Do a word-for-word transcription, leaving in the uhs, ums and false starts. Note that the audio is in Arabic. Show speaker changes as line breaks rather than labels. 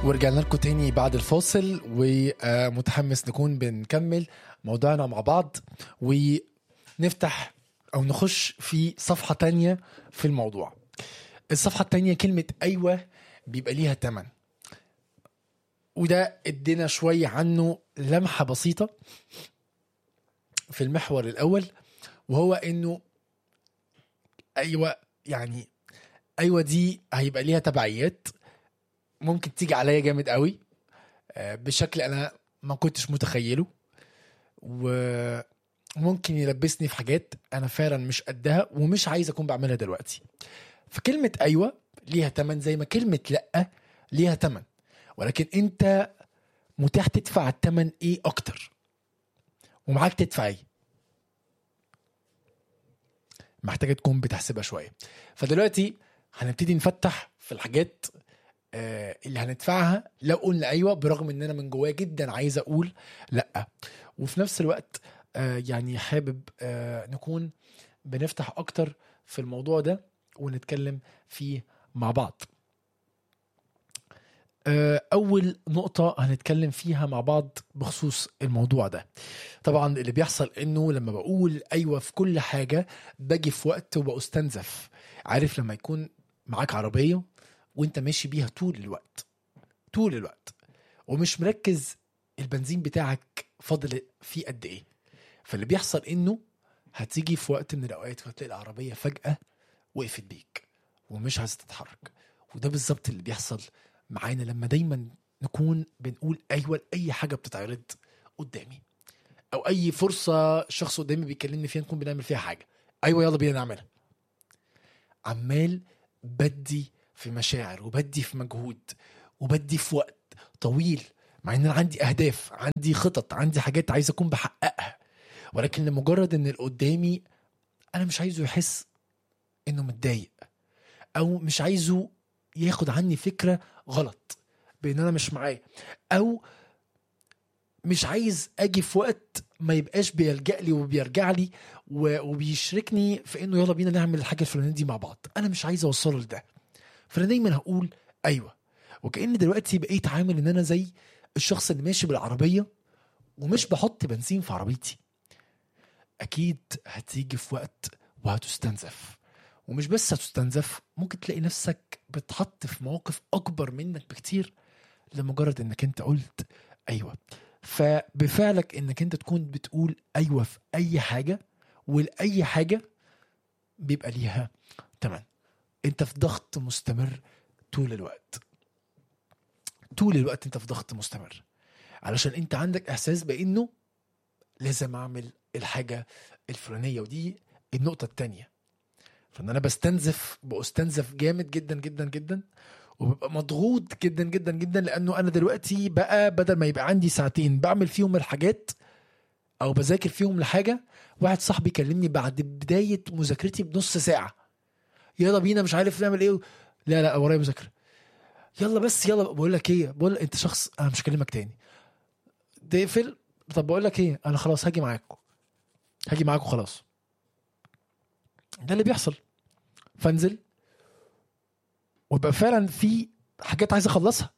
ورجعنا لكم تاني بعد الفاصل ومتحمس نكون بنكمل موضوعنا مع بعض ونفتح أو نخش في صفحة تانية في الموضوع. الصفحة التانية كلمة أيوة بيبقى ليها تمن، وده ادينا شوية عنه لمحة بسيطة في المحور الأول، وهو إنه أيوة يعني أيوة دي هيبقى ليها تبعيات ممكن تيجي عليا جامد قوي بشكل أنا ما كنتش متخيله، وممكن يلبسني في حاجات أنا فعلا مش قدها ومش عايز أكون بعملها دلوقتي. فكلمة أيوة ليها تمن زي ما كلمة لأ ليها تمن، ولكن أنت متاح تدفع التمن إيه أكتر، ومعاك تدفع إيه، محتاجة تكون بتحسبها شوية. فدلوقتي هنبتدي نفتح في الحاجات اللي هندفعها لو قلنا أيوة، برغم ان انا من جوايا جدا عايز اقول لأ. وفي نفس الوقت يعني حابب نكون بنفتح اكتر في الموضوع ده ونتكلم فيه مع بعض. اول نقطة هنتكلم فيها مع بعض بخصوص الموضوع ده، طبعا اللي بيحصل انه لما بقول أيوة في كل حاجة باجي في وقت وبستنزف. عارف لما يكون معاك عربية وانت ماشي بيها طول الوقت طول الوقت ومش مركز البنزين بتاعك فاضل فيه قد ايه، فاللي بيحصل انه هتيجي في وقت من الاوقات وتلاقي العربية فجأة وقفت بيك ومش عايز تتحرك. وده بالظبط اللي بيحصل معانا لما دايما نكون بنقول ايوه لاي حاجة بتتعرض قدامي، او اي فرصة شخص قدامي بيكلمني فيها نكون بنعمل فيها حاجة ايوه يلا بينا نعملها. عمال بدي في مشاعر وبدي في مجهود وبدي في وقت طويل، مع ان انا عندي اهداف، عندي خطط، عندي حاجات عايز اكون بحققها، ولكن لمجرد ان اللي قدامي انا مش عايزه يحس انه متضايق، او مش عايزه ياخد عني فكرة غلط بان انا مش معاه، او مش عايز اجي في وقت ما يبقاش بيلجأ لي وبيرجع لي وبيشركني في انه يلا بينا نعمل الحاجة الفلانية دي مع بعض. انا مش عايز اوصله لده، فانا دايما هقول ايوه. وكأن دلوقتي بقيت عامل ان انا زي الشخص اللي ماشي بالعربية ومش بحط بنزين في عربيتي. اكيد هتيجي في وقت وهتستنزف، ومش بس هتستنزف، ممكن تلاقي نفسك بتحط في مواقف اكبر منك بكتير لمجرد انك انت قلت ايوه. فبفعلك انك انت تكون بتقول ايوه في اي حاجة، ولأي حاجة بيبقى ليها تمن. انت في ضغط مستمر طول الوقت طول الوقت انت في ضغط مستمر علشان انت عندك احساس بانه لازم اعمل الحاجة الفلانية. ودي النقطة التانية، فان انا بستنزف بستنزف جامد جدا جدا جدا، وببقى مضغوط جدا جدا جدا، لانه انا دلوقتي بقى بدل ما يبقى عندي ساعتين بعمل فيهم الحاجات او بذاكر فيهم لحاجة، واحد صاحبي كلمني بعد بداية مذاكرتي بنص ساعة يلا بينا مش عارف نعمل ايه، لا لا ورايا مذاكرة، يلا بس يلا. بقول لك ايه، بقول انت شخص انا مش كلمك تاني تقفل. طب بقول لك ايه، انا خلاص هاجي معاكم هاجي معاكم خلاص. ده اللي بيحصل. فانزل ويبقى فعلا في حاجات عايز اخلصها،